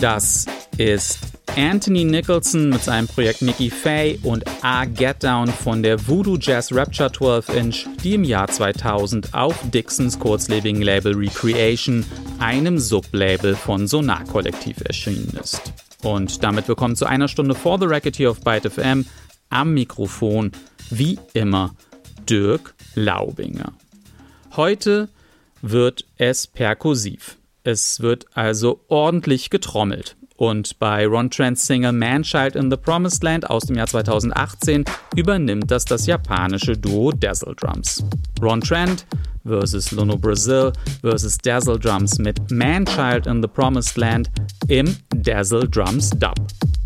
Das ist Anthony Nicholson mit seinem Projekt Nikki Faye und A Get Down von der Voodoo Jazz Rapture 12-Inch, die im Jahr 2000 auf Dixons kurzlebigen Label Recreation, einem Sublabel von Sonar Kollektiv, erschienen ist. Und damit willkommen zu einer Stunde For the Record hier auf Byte FM. Am Mikrofon, wie immer, Dirk Laubinger. Heute wird es perkussiv. Es wird also ordentlich getrommelt. Und bei Ron Trents Single Man-Child in the Promised Land aus dem Jahr 2018 übernimmt das japanische Duo Dazzle Drums. Ron Trent versus Luno Brazil versus Dazzle Drums mit Man-Child in the Promised Land im Dazzle Drums Dub.